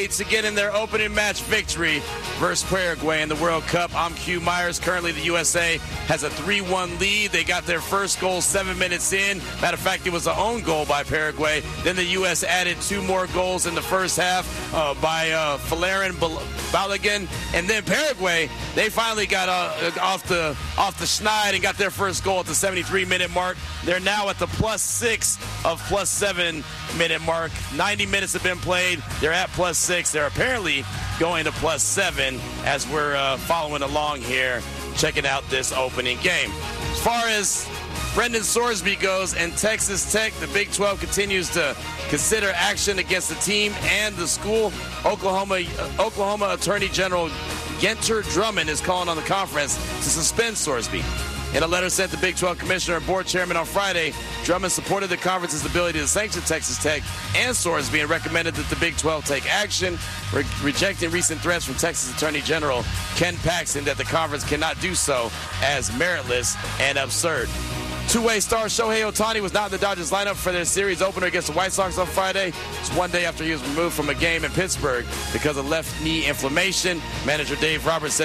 to get in their opening match victory versus Paraguay in the World Cup. I'm Q Myers. Currently, the USA has a 3-1 lead. They got their first goal 7 minutes in. Matter of fact, it was an own goal by Paraguay. Then the U.S. added 2 more goals in the first half by Falarin Balogun. And then Paraguay, they finally got off the schneid and got their first goal at the 73-minute mark. They're now at the +6 of +7-minute mark. 90 minutes have been played. They're at +6. They're apparently going to +7 as we're following along here, checking out this opening game. As far as Brendan Sorsby goes and Texas Tech, the Big 12 continues to consider action against the team and the school. Oklahoma Attorney General Gunter Drummond is calling on the conference to suspend Sorsby. In a letter sent to Big 12 Commissioner and Board Chairman on Friday, Drummond supported the conference's ability to sanction Texas Tech and Sorsby and recommended that the Big 12 take action, rejecting recent threats from Texas Attorney General Ken Paxton that the conference cannot do so as meritless and absurd. Two-way star Shohei Ohtani was not in the Dodgers lineup for their series opener against the White Sox on Friday. It's one day after he was removed from a game in Pittsburgh because of left knee inflammation. Manager Dave Roberts said